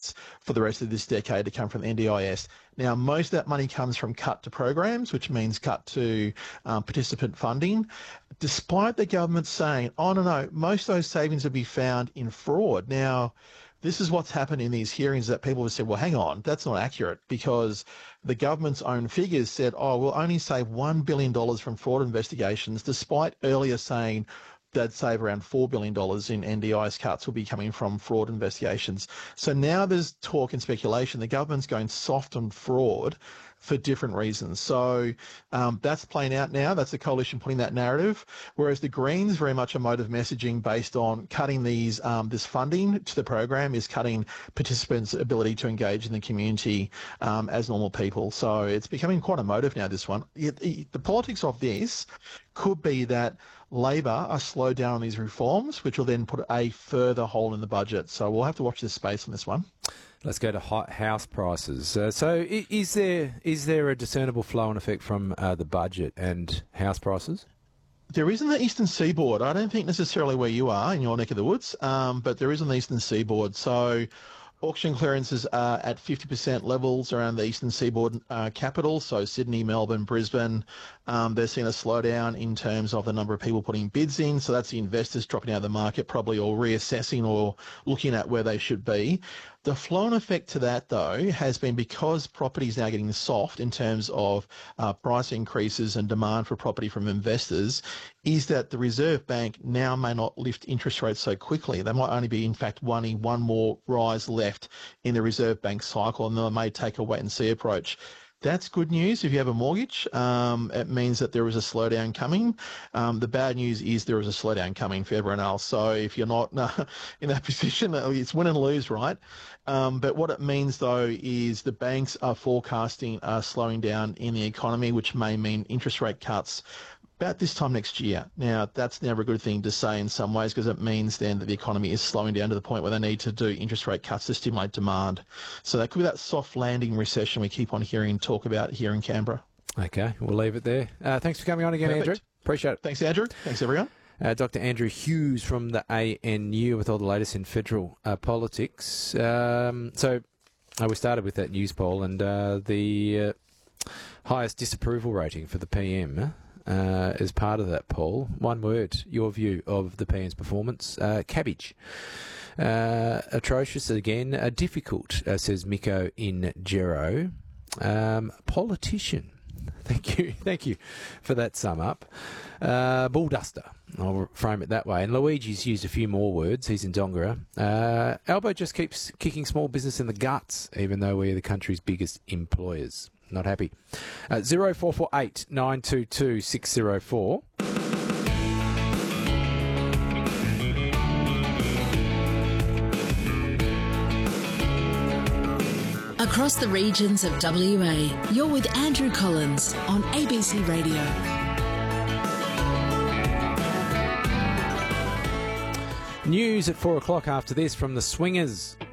forecasts for the rest of this decade to come from the NDIS. Now, most of that money comes from cut to programs, which means cut to participant funding, despite the government saying, oh, no, most of those savings will be found in fraud. Now, this is what's happened in these hearings, that people have said, well, hang on, that's not accurate, because the government's own figures said, oh, we'll only save $1 billion from fraud investigations, despite earlier saying they'd save around $4 billion in NDIS cuts will be coming from fraud investigations. So now there's talk and speculation the government's going soft on fraud for different reasons. So that's playing out now. That's the coalition putting that narrative. Whereas the Greens, very much a mode of messaging based on cutting these this funding to the program, is cutting participants' ability to engage in the community as normal people. So it's becoming quite emotive now, this one. The politics of this could be that Labor are slowed down on these reforms, which will then put a further hole in the budget. So we'll have to watch this space on this one. Let's go to house prices. So is there a discernible flow-on effect from the budget and house prices? There is in the eastern seaboard. I don't think necessarily where you are in your neck of the woods, but there is on the eastern seaboard. So auction clearances are at 50% levels around the eastern seaboard capitals, so Sydney, Melbourne, Brisbane. They're seeing a slowdown in terms of the number of people putting bids in, so that's the investors dropping out of the market probably, or reassessing or looking at where they should be. The flow-on effect to that, though, has been because property is now getting soft in terms of price increases and demand for property from investors, is that the Reserve Bank now may not lift interest rates so quickly. There might only be, in fact, one more rise left in the Reserve Bank cycle, and they may take a wait-and-see approach. That's good news if you have a mortgage. It means that there is a slowdown coming. The bad news is there is a slowdown coming for everyone else. So if you're not in that position, it's win and lose, right? But what it means, though, is the banks are forecasting a slowing down in the economy, which may mean interest rate cuts about this time next year. Now, that's never a good thing to say in some ways, because it means then that the economy is slowing down to the point where they need to do interest rate cuts to stimulate demand. So that could be that soft landing recession we keep on hearing talk about here in Canberra. Okay, we'll leave it there. Thanks for coming on again, Perfect. Andrew. Appreciate it. Thanks, Andrew. Thanks, everyone. Dr. Andrew Hughes from the ANU with all the latest in federal politics. So we started with that news poll, and the highest disapproval rating for the PM as part of that poll. One word, your view of the PM's performance. Cabbage. Atrocious again. Difficult, says Miko in Gero. Politician. Thank you for that sum up. Bullduster, I'll frame it that way. And Luigi's used a few more words. He's in Dongara. Albo just keeps kicking small business in the guts, even though we're the country's biggest employers. Not happy. 0448 922 604. Across the regions of WA, you're with Andrew Collins on ABC Radio. News at 4 o'clock after this from the Swingers.